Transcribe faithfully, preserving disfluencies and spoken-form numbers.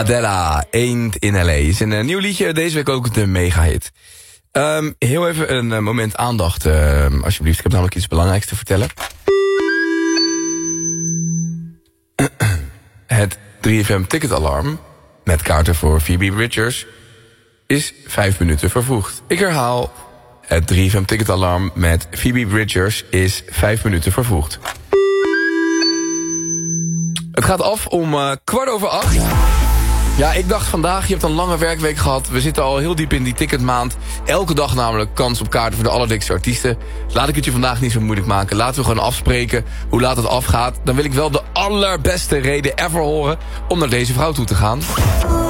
Adela, Ain't in L A. Is een uh, nieuw liedje, deze week ook de mega-hit. Um, heel even een uh, moment aandacht, uh, alsjeblieft. Ik heb namelijk iets belangrijks te vertellen. Het drie F M ticketalarm met kaarten voor Phoebe Bridgers is vijf minuten vervroegd. Ik herhaal, het drie F M ticketalarm met Phoebe Bridgers is vijf minuten vervroegd. Het gaat af om uh, kwart over acht. Ja, ik dacht vandaag, je hebt een lange werkweek gehad. We zitten al heel diep in die ticketmaand. Elke dag namelijk kans op kaarten voor de allerdikste artiesten. Laat ik het je vandaag niet zo moeilijk maken. Laten we gewoon afspreken hoe laat het afgaat. Dan wil ik wel de allerbeste reden ever horen om naar deze vrouw toe te gaan.